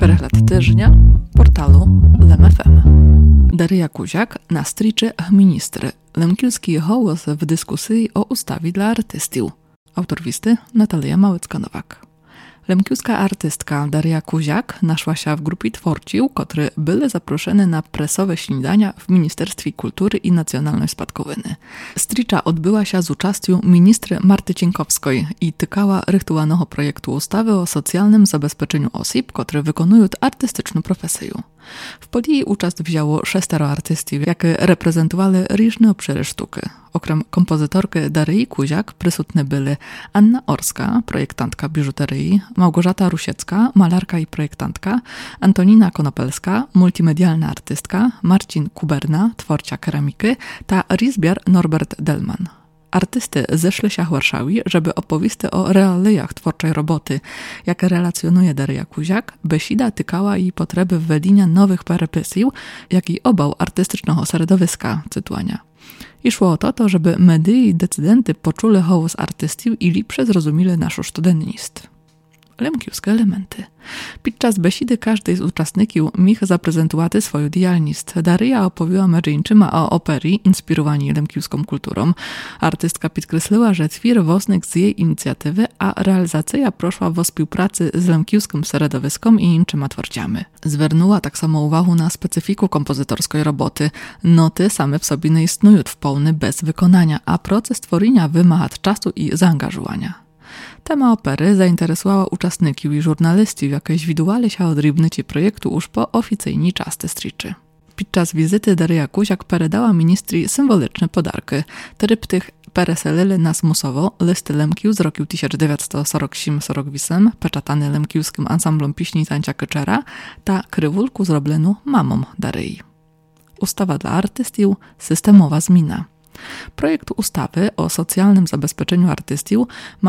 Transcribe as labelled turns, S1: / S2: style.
S1: Перегляд тижня порталу LemFM. Дар'я Кузяк на стрічі «Міністри. Лемківський голос в дискусії о ustawie dla artystów». Autor listy Natalia Małecka-Nowak. Lemkiewska artystka Dar'ja Kuzjak naszła się w grupie twórców, które były zaproszone na presowe śniadania w Ministerstwie Kultury i Nacjonalnej Spadkowiny. Stricza odbyła się z uczestą ministry Marty Cienkowskiej i tykała rytualnego projektu ustawy o socjalnym zabezpieczeniu osób, które wykonują artystyczną profesję. W podjęli uczest wzięło 6 artystów, jakie reprezentowali różne obszary sztuki. Okrem kompozytorki Daryi Kuzjak przysutne były Anna Orska, projektantka biżuterii, Małgorzata Rusiecka, malarka i projektantka, Antonina Konopelska, multimedialna artystka, Marcin Kuberna, twórca keramiki, ta rizbiar Norbert Delman. Artysty zeszli się w Warszawie, żeby opowiedzieć o realiach twórczej roboty, jakie relacjonuje Dar'ja Kuzjak, besida tykała jej potrzeby wwedienia nowych perypesji, jak i obał artystycznego środowiska, cytuania. I szło o to, żeby media i decydenty poczuli głos artystów i lepsze zrozumieli naszą sztudennost. Lemkiewskie elementy. Podczas besidy każdy z uczestników mógł zaprezentować swoją działalność. Dar'ja opowiadała między o operii inspirowani lemkiewską kulturą. Artystka podkreśliła, że twór wosnek z jej inicjatywy, a realizacja proszła w współpracy z lemkiewskim środowiskiem i innymi twórcami. Zwernęła tak samo uwagę na specyfiku kompozytorskiej roboty. Noty same w sobie nie istnieją w pełni bez wykonania, a proces tworzenia wymaga czasu i zaangażowania. Tema opery zainteresowała uczestników i żurnalistów, jakie widywali się od rybnicy projektu już po oficjalnej czasce striczy. Podczas wizyty Dar'ja Kuzjak peredała ministry symboliczne podarki. Tryptych pereselili nas musowo listy Lemkiów z roku 1947-48, peczatany lemkiewskim ansamblom piśni Tańcia Kyczera, ta krywulku zrobioną mamą Daryi. Ustawa dla artystów, systemowa zmiana. Projekt ustawy o socjalnym zabezpieczeniu artystów ma